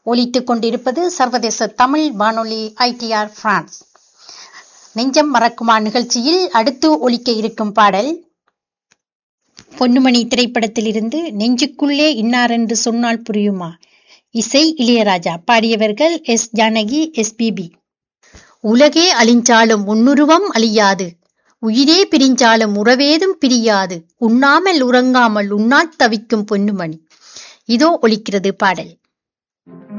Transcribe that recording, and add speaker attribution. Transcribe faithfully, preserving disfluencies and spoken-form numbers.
Speaker 1: ஒலித்துக் கொண்டிருப்பது சர்வதேச தமிழ் வானொலி ஐ டி ஆர் பிரான்ஸ். நெஞ்சம் மறக்குமா நிகழ்ச்சியில் அடுத்து ஒலிக்க இருக்கும் பாடல் பொன்னுமணி திரைப்படத்திலிருந்து நெஞ்சுக்குள்ளே இன்னாரென்று சொன்னால் புரியுமா. இசை Ilaiyaraaja, பாடியவர்கள் S Janaki, S B B. உலகே அழிஞ்சாலும் உன்னுருவம் அழியாது, உயிரே பிரிஞ்சாலும் உறவேதும் பிரியாது, உண்ணாமல் உறங்காமல் உண்ணாத் தவிக்கும் பொன்னுமணி. இதோ ஒலிக்கிறது பாடல்.